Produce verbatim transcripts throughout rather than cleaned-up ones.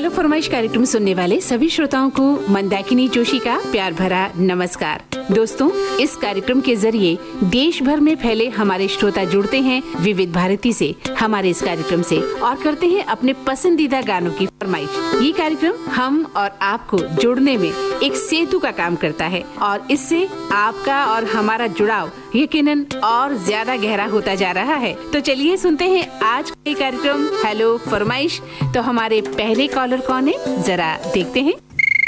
फरमाइश कार्यक्रम सुनने वाले सभी श्रोताओं को मंदाकिनी जोशी का प्यार भरा नमस्कार। दोस्तों, इस कार्यक्रम के जरिए देश भर में फैले हमारे श्रोता जुड़ते हैं विविध भारती से, हमारे इस कार्यक्रम से, और करते हैं अपने पसंदीदा गानों की फरमाइश। ये कार्यक्रम हम और आपको जोड़ने में एक सेतु का काम करता है और इससे आपका और हमारा जुड़ाव यकीनन और ज्यादा गहरा होता जा रहा है। तो चलिए सुनते हैं आज का ये कार्यक्रम हेलो फरमाइश। तो हमारे पहले कॉलर कौन है, जरा देखते हैं।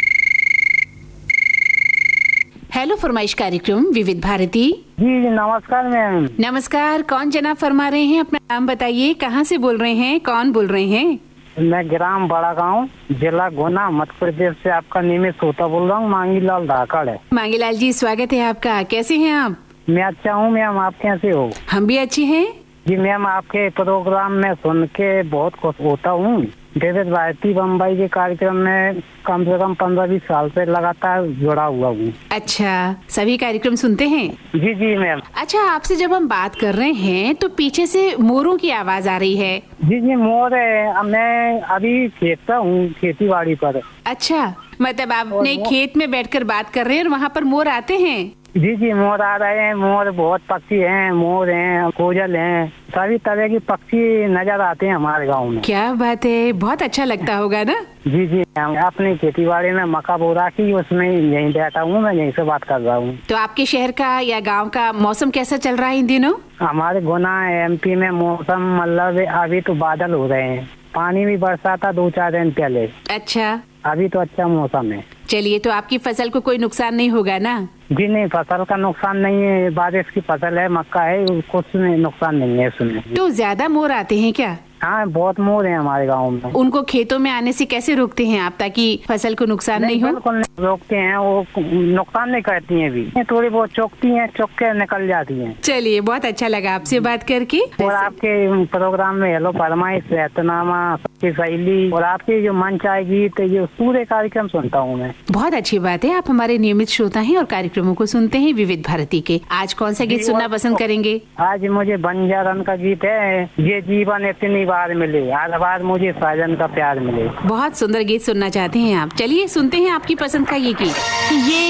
हेलो फरमाइश कार्यक्रम विविध भारती। जी नमस्कार मैम। नमस्कार, कौन जनाब फरमा रहे हैं? अपना नाम बताइए, कहाँ से बोल रहे हैं, कौन बोल रहे हैं? मैं ग्राम बड़ा गांव, जिला गुना, मध्य प्रदेश से आपका नियमित श्रोता बोल रहा हूँ। मांगीलाल धाकड़ है। मांगीलाल जी, स्वागत है आपका। कैसे हैं आप? मैं अच्छा हूँ मैम, आप कैसे हो? हम भी अच्छे हैं जी मैम, आपके प्रोग्राम में सुन के बहुत खुश होता हूँ। विविध भारती बम्बई के कार्यक्रम में कम से कम पंद्रह बीस साल से लगातार जुड़ा हुआ हूँ। अच्छा, सभी कार्यक्रम सुनते हैं? जी जी मैम। अच्छा, आपसे जब हम बात कर रहे हैं तो पीछे से मोरों की आवाज आ रही है। जी जी मोर है। मैं अभी खेतता हूँ, खेती बाड़ी पर। अच्छा, मतलब आपने खेत में बैठकर बात कर रहे हैं और वहाँ पर मोर आते हैं? जी जी मोर आ रहे हैं। मोर बहुत पक्षी हैं, मोर हैं, कोयल हैं, सभी तरह के पक्षी नजर आते हैं हमारे गांव में। क्या बात है, बहुत अच्छा लगता होगा ना? जी जी, अपनी खेती बाड़ी में मक्का बो रखी, उसमें यहीं बैठा हूँ, मैं यहीं से बात कर रहा हूँ। तो आपके शहर का या गांव का मौसम कैसा चल रहा है इन दिनों? हमारे गुना एमपी में मौसम मतलब अभी तो बादल हो रहे हैं, पानी भी बरसा था दो चार दिन पहले। अच्छा, अभी तो अच्छा मौसम है। चलिए, तो आपकी फसल को कोई नुकसान नहीं होगा ना? जी नहीं, फसल का नुकसान नहीं है, बारिश की फसल है, मक्का है, कुछ नुकसान नहीं है इसमें। तो ज्यादा मोर आते हैं क्या? हाँ, बहुत मोर है हमारे गांव में। उनको खेतों में आने से कैसे रोकते हैं आप, ताकि फसल को नुकसान नहीं, नहीं हो? बिल्कुल नहीं रोकते हैं, वो नुकसान नहीं करती हैं भी, थोड़ी बहुत चौकती हैं, चौक के निकल जाती हैं। चलिए, बहुत अच्छा लगा आपसे बात करके। और आपके प्रोग्राम में हेलो फरमाइश, रहतनामा, सबकी सहेली और आपके जो मंच आए गीत, ये पूरे कार्यक्रम सुनता हूँ मैं। बहुत अच्छी बात है, आप हमारे नियमित श्रोता हैं और कार्यक्रमों को सुनते हैं विविध भारती के। आज कौन सा गीत सुनना पसंद करेंगे? आज मुझे बंजारन का गीत है, ये जीवन इतनी बार मिले, हर बार मुझे साजन का प्यार मिले। बहुत सुंदर गीत सुनना चाहते हैं आप। चलिए सुनते हैं आपकी पसंद का ये गीत। ये